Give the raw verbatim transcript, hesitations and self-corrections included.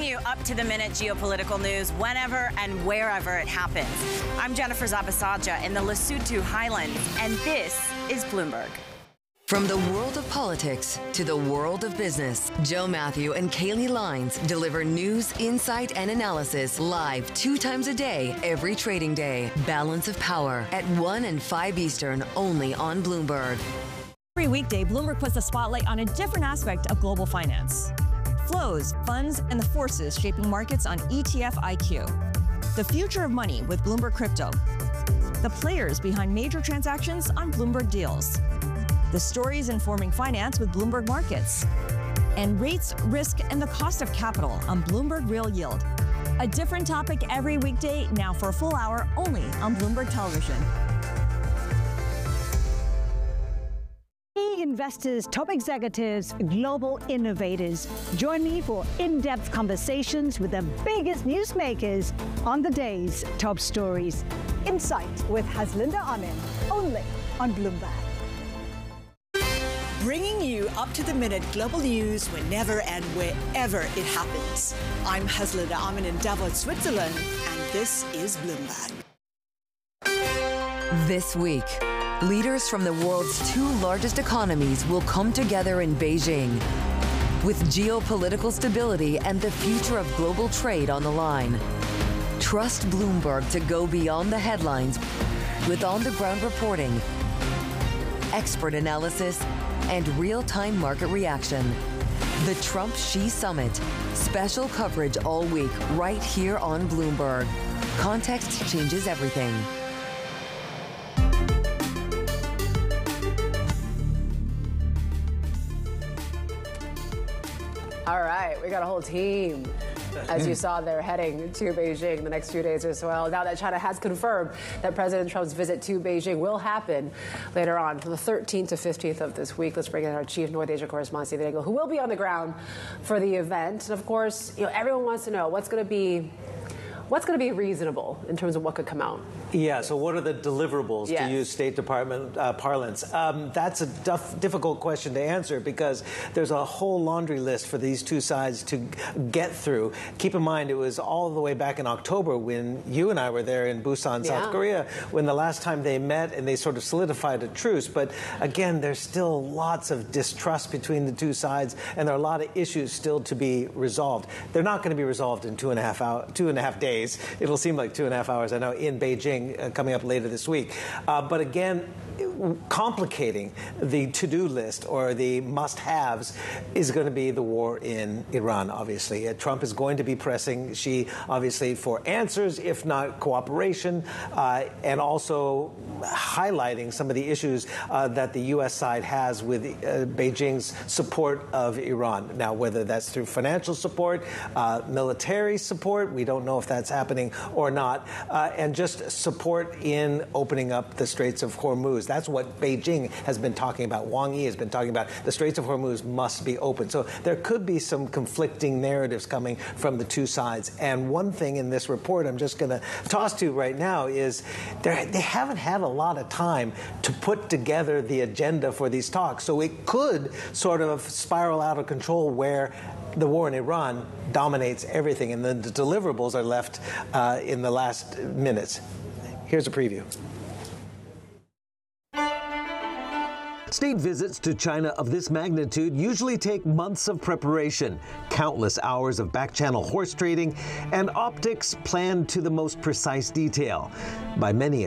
you up-to-the-minute geopolitical news whenever and wherever it happens. I'm Jennifer Zabasaja in the Lesotho Highlands, and this is Bloomberg. From the world of politics to the world of business, Joe Matthew and Kaylee Lines deliver news, insight, and analysis live two times a day, every trading day. Balance of Power at one and five Eastern, only on Bloomberg. Every weekday, Bloomberg puts the spotlight on a different aspect of global finance. Flows, funds, and the forces shaping markets on E T F I Q. The future of money with Bloomberg Crypto. The players behind major transactions on Bloomberg Deals. The stories informing finance with Bloomberg Markets. And rates, risk, and the cost of capital on Bloomberg Real Yield. A different topic every weekday, now for a full hour, only on Bloomberg Television. Investors, top executives, global innovators. Join me for in-depth conversations with the biggest newsmakers on the day's top stories. Insight with Haslinda Amin, only on Bloomberg. Bringing you up-to-the-minute global news whenever and wherever it happens. I'm Haslinda Amin in Davos, Switzerland, and this is Bloomberg. This week, leaders from the world's two largest economies will come together in Beijing. With geopolitical stability and the future of global trade on the line. Trust Bloomberg to go beyond the headlines with on-the-ground reporting, expert analysis, and real-time market reaction. The Trump-Xi Summit. Special coverage all week right here on Bloomberg. Context changes everything. All right, we got a whole team. As you saw, they're heading to Beijing the next few days as well. Now that China has confirmed that President Trump's visit to Beijing will happen later on from the thirteenth to fifteenth of this week. Let's bring in our chief North Asia correspondent, Stephen Engel, who will be on the ground for the event. And of course, you know, everyone wants to know what's going to be What's going to be reasonable in terms of what could come out? Yeah, so what are the deliverables, yes, to use State Department uh, parlance? Um, that's a duff, difficult question to answer because there's a whole laundry list for these two sides to get through. Keep in mind, it was all the way back in October when you and I were there in Busan, yeah, South Korea, when the last time they met and they sort of solidified a truce. But again, there's still lots of distrust between the two sides, and there are a lot of issues still to be resolved. They're not going to be resolved in two and a half hour, two and a half days. It'll seem like two and a half hours, I know, in Beijing uh, coming up later this week. Uh, but again, complicating the to-do list or the must-haves is going to be the war in Iran, obviously. Uh, Trump is going to be pressing Xi, obviously, for answers, if not cooperation, uh, and also highlighting some of the issues uh, that the U S side has with uh, Beijing's support of Iran. Now, whether that's through financial support, uh, military support, we don't know if that's happening or not, uh, and just support in opening up the Straits of Hormuz. That's what Beijing has been talking about. Wang Yi has been talking about. The Straits of Hormuz must be open. So there could be some conflicting narratives coming from the two sides. And one thing in this report I'm just going to toss to right now is they haven't had a lot of time to put together the agenda for these talks. So it could sort of spiral out of control where the war in Iran dominates everything, and then the deliverables are left uh, in the last minutes. Here's a preview. State visits to China of this magnitude usually take months of preparation, countless hours of back-channel horse trading, and optics planned to the most precise detail. By many